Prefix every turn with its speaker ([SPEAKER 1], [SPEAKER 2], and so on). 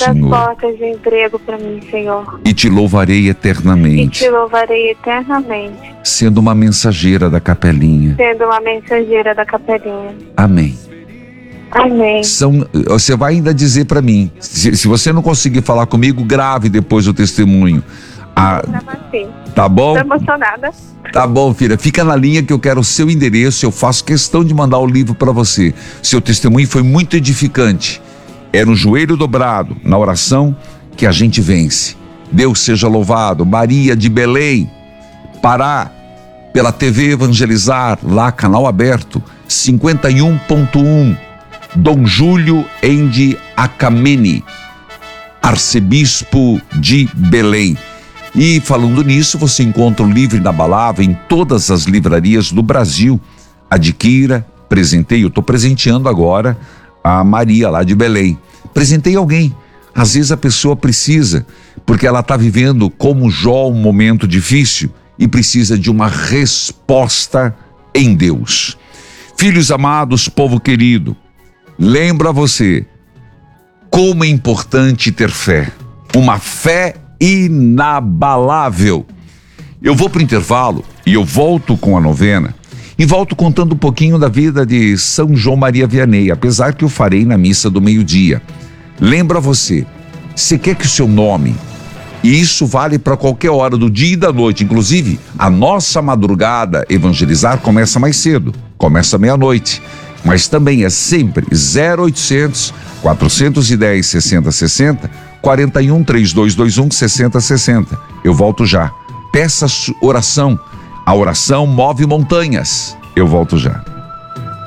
[SPEAKER 1] Senhor.
[SPEAKER 2] Abra as portas de emprego para mim, Senhor.
[SPEAKER 1] E te louvarei
[SPEAKER 2] E
[SPEAKER 1] eternamente,
[SPEAKER 2] te louvarei eternamente,
[SPEAKER 1] sendo uma mensageira da capelinha.
[SPEAKER 2] sendo uma mensageira da capelinha.
[SPEAKER 1] Amém.
[SPEAKER 2] Amém.
[SPEAKER 1] Você vai ainda dizer para mim, se você não conseguir falar comigo, grave depois o testemunho. Tá bom?
[SPEAKER 2] Tô emocionada.
[SPEAKER 1] Tá bom, filha. Fica na linha que eu quero o seu endereço. Eu faço questão de mandar o livro para você. Seu testemunho foi muito edificante. É no joelho dobrado, na oração, que a gente vence. Deus seja louvado. Maria de Belém, Pará, pela TV Evangelizar, lá, canal aberto, 51.1. Dom Júlio Endi Acamene, arcebispo de Belém. E falando nisso, você encontra o livro inabalável em todas as livrarias do Brasil. Adquira, presenteie. Eu estou presenteando agora a Maria lá de Belém. Presentei alguém. Às vezes a pessoa precisa, porque ela está vivendo como Jó um momento difícil e precisa de uma resposta em Deus. Filhos amados, povo querido, lembra você como é importante ter fé. Uma fé inabalável. Eu vou para o intervalo e eu volto com a novena e volto contando um pouquinho da vida de São João Maria Vianney, apesar que eu farei na missa do meio-dia. Lembra você quer que o seu nome, e isso vale para qualquer hora do dia e da noite, inclusive a nossa madrugada Evangelizar começa mais cedo, começa meia-noite, mas também é sempre 0800 410 6060, 41 3221 6060. Eu volto já. Peça oração. A oração move montanhas. Eu volto já.